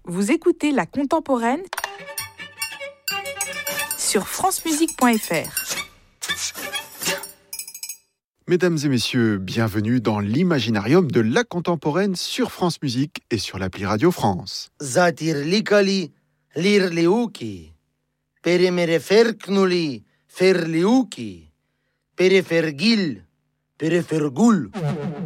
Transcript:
Vous écoutez La Contemporaine sur francemusique.fr. Mesdames et messieurs, bienvenue dans l'Imaginarium de La Contemporaine sur France Musique et sur l'appli Radio France. Zatir likali, lir liuki, perimere ferknuli, fer liuki, perifergil, perifergul.